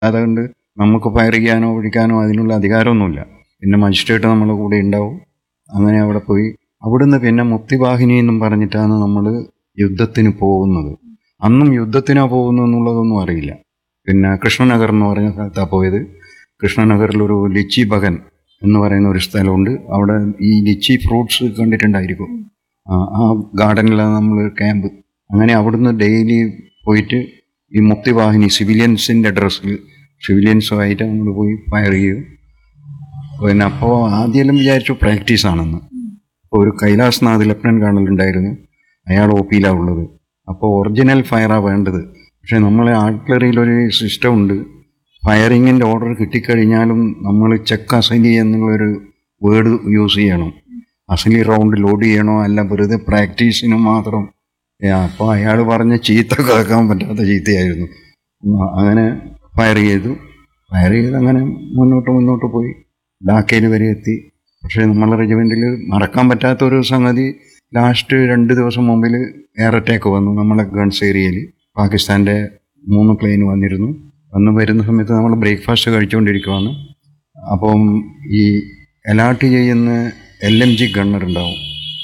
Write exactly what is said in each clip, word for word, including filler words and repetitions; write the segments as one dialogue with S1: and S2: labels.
S1: അതുകൊണ്ട് നമുക്ക് ഫയർ ചെയ്യാനോ ഒഴിക്കാനോ അതിനുള്ള അധികാരമൊന്നുമില്ല. പിന്നെ മജിസ്ട്രേറ്റ് നമ്മുടെ കൂടെ ഉണ്ടാവും. അങ്ങനെ അവിടെ പോയി അവിടുന്ന് പിന്നെ മുക്തിവാഹിനി എന്നും പറഞ്ഞിട്ടാണ് നമ്മൾ യുദ്ധത്തിന് പോകുന്നത്. അന്നും യുദ്ധത്തിനാണ് പോകുന്നത് എന്നുള്ളതൊന്നും അറിയില്ല. പിന്നെ കൃഷ്ണനഗർ എന്ന് പറഞ്ഞ സ്ഥലത്താണ് പോയത്. കൃഷ്ണനഗറിലൊരു ലിച്ചി ബഗൻ എന്ന് പറയുന്ന ഒരു സ്ഥലമുണ്ട്. അവിടെ ഈ ലിച്ചി ഫ്രൂട്ട്സ് കണ്ടിട്ടുണ്ടായിരിക്കും. ആ ആ ഗാർഡനിലാണ് നമ്മൾ ക്യാമ്പ്. അങ്ങനെ അവിടുന്ന് ഡെയിലി പോയിട്ട് ഈ മുക്തിവാഹിനി സിവിലിയൻസിൻ്റെ ഡ്രസ്സിൽ സിവിലിയൻസുമായിട്ട് നമ്മൾ പോയി ഫയർ ചെയ്യും. പിന്നെ അപ്പോൾ ആദ്യം വിചാരിച്ചു പ്രാക്ടീസാണെന്ന്. അപ്പോൾ ഒരു കൈലാസ് നാഥ് ലഫ്റ്റനന്റ് കേണൽ ഉണ്ടായിരുന്നു. അയാൾ ഒ പിയിലാണ് ഉള്ളത്. അപ്പോൾ ഒറിജിനൽ ഫയറാണ് വേണ്ടത്. പക്ഷേ നമ്മളെ ആർട്ടിലറിയിലൊരു സിസ്റ്റം ഉണ്ട്. ഫയറിങ്ങിൻ്റെ ഓർഡർ കിട്ടിക്കഴിഞ്ഞാലും നമ്മൾ ചെക്ക് അസലി എന്നുള്ളൊരു വേർഡ് യൂസ് ചെയ്യണം. അസലി റൗണ്ട് ലോഡ് ചെയ്യണോ അല്ല വെറുതെ പ്രാക്ടീസിന് മാത്രം. അപ്പോൾ അയാൾ പറഞ്ഞ ചീത്ത കേൾക്കാൻ പറ്റാത്ത ചീത്തയായിരുന്നു. അങ്ങനെ ഫയർ ചെയ്തു. ഫയർ ചെയ്ത് അങ്ങനെ മുന്നോട്ട് മുന്നോട്ട് പോയി ഡാക്കയിൽ വരെ എത്തി. പക്ഷേ നമ്മളെ റെജിമെൻറ്റിൽ മറക്കാൻ പറ്റാത്തൊരു സംഗതി, ലാസ്റ്റ് രണ്ട് ദിവസം മുമ്പിൽ എയർ അറ്റാക്ക് വന്നു നമ്മളെ ഗൺസ് ഏരിയയിൽ. പാകിസ്ഥാൻ്റെ മൂന്ന് പ്ലെയിൻ വന്നിരുന്നു. വന്ന് വരുന്ന സമയത്ത് നമ്മൾ ബ്രേക്ക്ഫാസ്റ്റ് കഴിച്ചുകൊണ്ടിരിക്കുവാണ്. അപ്പം ഈ അലാട്ട് ചെയ്യുന്ന എൽ എം ജി ഗണ്ണർ ഉണ്ടാവും,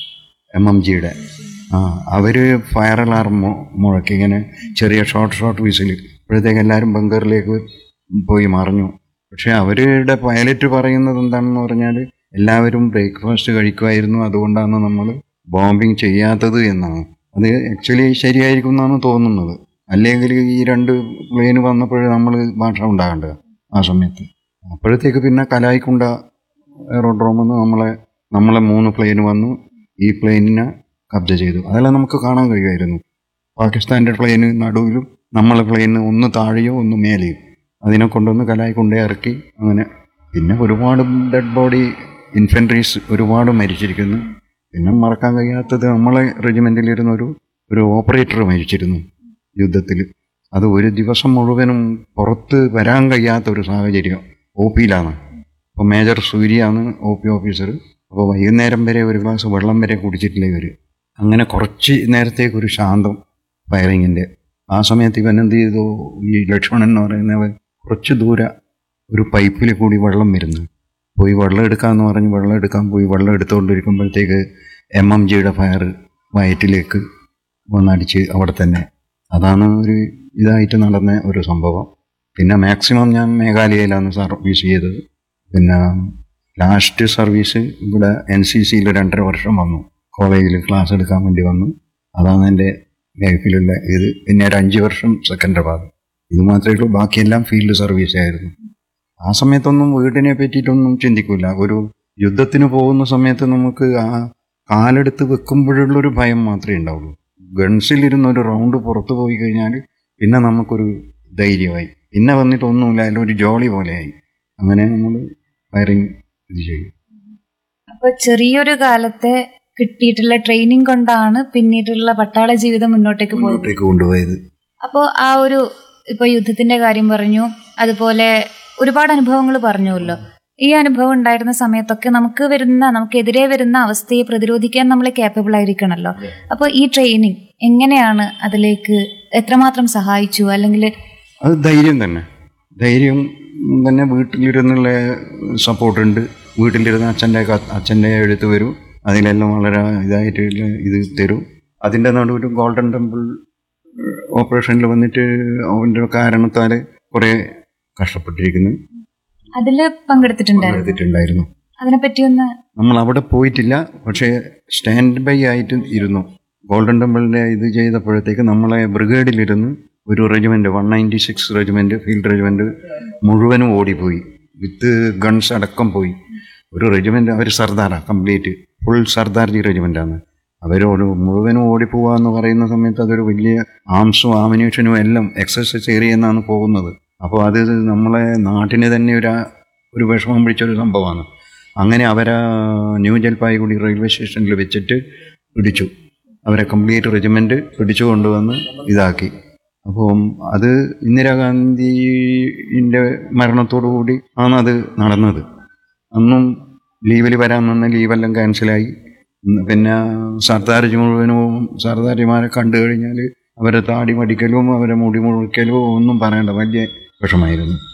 S1: എം എം ജിയുടെ. ആ അവർ ഫയർ അലാർം മുഴക്കി, ഇങ്ങനെ ചെറിയ ഷോർട്ട് ഷോർട്ട് വിസിൽ. അപ്പോഴത്തേക്ക് എല്ലാവരും ബങ്കറിലേക്ക് പോയി മറിഞ്ഞു. പക്ഷേ അവരുടെ പൈലറ്റ് പറയുന്നത് എന്താണെന്ന് പറഞ്ഞാൽ എല്ലാവരും ബ്രേക്ക്ഫാസ്റ്റ് കഴിക്കുമായിരുന്നു, അതുകൊണ്ടാണ് നമ്മൾ ബോംബിങ് ചെയ്യാത്തത് എന്നാണ്. അത് ആക്ച്വലി ശരിയായിരിക്കും എന്നാണ് തോന്നുന്നത്. അല്ലെങ്കിൽ ഈ രണ്ട് പ്ലെയിൻ വന്നപ്പോൾ നമ്മൾ ഭാഷ ഉണ്ടാകേണ്ടത് ആ സമയത്ത്. അപ്പോഴത്തേക്ക് പിന്നെ കലായിക്കുണ്ട എയറോഡ്രോമിൽ നിന്ന് നമ്മളെ നമ്മളെ മൂന്ന് പ്ലെയിൻ വന്നു ഈ പ്ലെയിനിനെ കബ്ജ ചെയ്തു. അതെല്ലാം നമുക്ക് കാണാൻ കഴിയുമായിരുന്നു. പാകിസ്ഥാൻ്റെ പ്ലെയിന് നടുവിലും നമ്മളെ പ്ലെയിന് ഒന്ന് താഴെയോ ഒന്ന് മേലെയും. അതിനെ കൊണ്ടുവന്ന് കലായിക്കുണ്ടേ ഇറക്കി. അങ്ങനെ പിന്നെ ഒരുപാട് ഡെഡ് ബോഡി ഇൻഫൻട്രീസ് ഒരുപാട് മരിച്ചിരിക്കുന്നു. പിന്നെ മറക്കാൻ കഴിയാത്തത് നമ്മളെ റെജിമെൻറ്റിലിരുന്ന ഒരു ഒരു ഓപ്പറേറ്റർ മരിച്ചിരുന്നു യുദ്ധത്തിൽ. അത് ഒരു ദിവസം മുഴുവനും പുറത്ത് വരാൻ കഴിയാത്ത ഒരു സാഹചര്യം. ഒ പിയിലാണ്. അപ്പോൾ മേജർ സൂര്യയാണ് ഒ പി ഓഫീസർ. അപ്പോൾ വൈകുന്നേരം വരെ ഒരു ഗ്ലാസ് വെള്ളം വരെ കുടിച്ചിട്ടില്ല ഇവർ. അങ്ങനെ കുറച്ച് നേരത്തേക്കൊരു ശാന്തം ഫയറിങ്ങിൻ്റെ. ആ സമയത്ത് ഇവൻ എന്ത് ചെയ്തു, ഈ ലക്ഷ്മണൻ എന്ന് പറയുന്നവൻ കുറച്ച് ദൂരെ ഒരു പൈപ്പിൽ കൂടി വെള്ളം വരുന്നു. പോയി വെള്ളം എടുക്കാമെന്ന് പറഞ്ഞ് വെള്ളം എടുക്കാൻ പോയി. വെള്ളം എടുത്തുകൊണ്ടിരിക്കുമ്പോഴത്തേക്ക് എം എം ജിയുടെ ഫയർ വയറ്റിലേക്ക് വന്നടിച്ച് അവിടെ തന്നെ. അതാണ് ഒരു ഇതായിട്ട് നടന്ന ഒരു സംഭവം. പിന്നെ മാക്സിമം ഞാൻ മേഘാലയയിലാണ് സർവീസ് ചെയ്തത്. പിന്നെ ലാസ്റ്റ് സർവീസ് ഇവിടെ എൻ സി സിയിൽ രണ്ടര വർഷം വന്നു. കോളേജിൽ ക്ലാസ് എടുക്കാൻ വേണ്ടി വന്നു. അതാണ് എൻ്റെ ലൈഫിലുള്ള ഇത്. പിന്നെ ഒരു അഞ്ച് വർഷം സെക്കൻഡറാബാദ്. ഇത് മാത്രമേ ഉള്ളൂ. ബാക്കിയെല്ലാം ഫീൽഡ് സർവീസ് ആയിരുന്നു. ആ സമയത്തൊന്നും വീടിനെ പറ്റിയിട്ടൊന്നും ചിന്തിക്കില്ല. ഒരു യുദ്ധത്തിന് പോകുന്ന സമയത്ത് നമുക്ക് ആ കാലെടുത്ത് വെക്കുമ്പോഴുള്ളൊരു ഭയം മാത്രമേ ഉണ്ടാവുള്ളൂ. ഗൺസിലിരുന്ന് ഒരു റൗണ്ട് പുറത്ത് പോയി കഴിഞ്ഞാൽ പിന്നെ നമുക്കൊരു ധൈര്യമായി. പിന്നെ വന്നിട്ടൊന്നുമില്ല, അതിൽ ഒരു ജോളി പോലെയായി. അങ്ങനെ നമ്മൾ ഫയറിങ് ഇത് ചെയ്യും.
S2: അപ്പോൾ ചെറിയൊരു കാലത്തെ കിട്ടിയിട്ടുള്ള ട്രെയിനിങ് കൊണ്ടാണ് പിന്നീടുള്ള പട്ടാള ജീവിതം മുന്നോട്ടേക്ക്
S1: മുന്നോട്ടേക്ക് കൊണ്ടുപോയത്.
S2: അപ്പോൾ ആ ഒരു ഇപ്പോൾ യുദ്ധത്തിന്റെ കാര്യം പറഞ്ഞു, അതുപോലെ ഒരുപാട് അനുഭവങ്ങൾ പറഞ്ഞുവല്ലോ. ഈ അനുഭവം ഉണ്ടായിരുന്ന സമയത്തൊക്കെ നമുക്ക് വരുന്ന നമുക്കെതിരെ വരുന്ന അവസ്ഥയെ പ്രതിരോധിക്കാൻ നമ്മൾ കേപ്പബിൾ ആയിരിക്കണമല്ലോ. അപ്പോൾ ഈ ട്രെയിനിങ് എങ്ങനെയാണ് അതിലേക്ക് എത്രമാത്രം സഹായിച്ചു? അല്ലെങ്കിൽ
S1: അത് ധൈര്യം തന്നെ ധൈര്യം തന്നെ വീട്ടിലിരുന്നുള്ള സപ്പോർട്ടുണ്ട്. വീട്ടിലിരുന്ന് അച്ഛൻ്റെ അച്ഛൻ്റെ എഴുത്ത് വരും, അതിലെല്ലാം വളരെ ഇതായിട്ട് ഇത് തരും. അതിൻ്റെ നടുവിൽ ഗോൾഡൻ ടെമ്പിൾ ഓപ്പറേഷനിൽ വന്നിട്ട് അവൻ്റെ കാരണത്താൽ കുറേ കഷ്ടപ്പെട്ടിരിക്കുന്നു.
S2: അതിൽ പങ്കെടുത്തിട്ടുണ്ടായിരുന്നു. അതിനെപ്പറ്റി ഒന്ന്
S1: നമ്മൾ അവിടെ പോയിട്ടില്ല, പക്ഷേ സ്റ്റാൻഡ് ബൈ ആയിട്ട് ഇരുന്നു. ഗോൾഡൻ ടെമ്പിളിൻ്റെ ഇത് ചെയ്തപ്പോഴത്തേക്ക് നമ്മളെ ബ്രിഗേഡിലിരുന്ന് ഒരു regiment one ninety six regiment field regiment മുഴുവനും ഓടിപ്പോയി. വിത്ത് ഗൺസ് അടക്കം പോയി. ഒരു റെജിമെൻറ്റ് അവർ സർദാറാണ്, കംപ്ലീറ്റ് ഫുൾ സർദാർജി റെജിമെൻറ്റാണ്. അവരോട് മുഴുവനും ഓടിപ്പോവാന്ന് പറയുന്ന സമയത്ത് അതൊരു വലിയ ആംസും ആമിനേഷനും എല്ലാം എക്സസൈസ് ഏരിയ എന്നാണ് പോകുന്നത്. അപ്പോൾ അത് നമ്മളെ നാട്ടിന് തന്നെ ഒരു ഒരു വിഷമം പിടിച്ചൊരു സംഭവമാണ്. അങ്ങനെ അവരെ ന്യൂ ജൽപായ്ഗുഡി റെയിൽവേ സ്റ്റേഷനിൽ വെച്ചിട്ട് പിടിച്ചു. അവരെ കംപ്ലീറ്റ് റെജിമെൻറ്റ് പിടിച്ചു കൊണ്ടുവന്ന് ഇതാക്കി. അപ്പം അത് ഇന്ദിരാഗാന്ധിൻ്റെ മരണത്തോടു കൂടി ആണ് അത് നടന്നത്. അന്നും ലീവിൽ വരാൻ നിന്ന ലീവെല്ലാം ക്യാൻസലായി. പിന്നെ സർദാർജി മുഴുവനും സർദാർജിമാരെ കണ്ടു കഴിഞ്ഞാൽ അവരെ താടി മടിക്കലും അവരെ മുടി മുഴുക്കലും ഒന്നും പറയേണ്ട, വലിയ വിഷമായിരുന്നു.